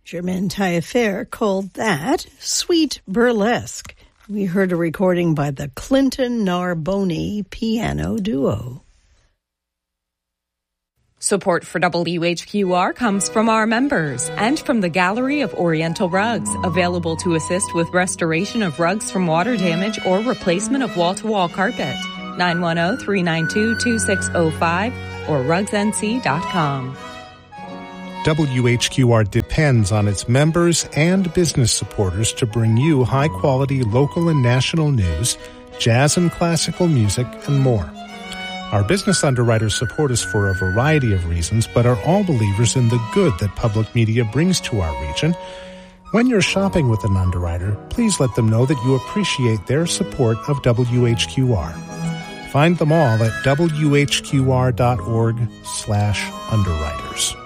Germaine Taillefer called that sweet burlesque. We heard a recording by the Clinton Narboni Piano Duo. Support for WHQR comes from our members and from the Gallery of Oriental Rugs, available to assist with restoration of rugs from water damage or replacement of wall-to-wall carpet. 910-392-2605 or rugsnc.com. WHQR depends on its members and business supporters to bring you high-quality local and national news, jazz and classical music, and more. Our business underwriters support us for a variety of reasons, but are all believers in the good that public media brings to our region. When you're shopping with an underwriter, please let them know that you appreciate their support of WHQR. Find them all at whqr.org/underwriters.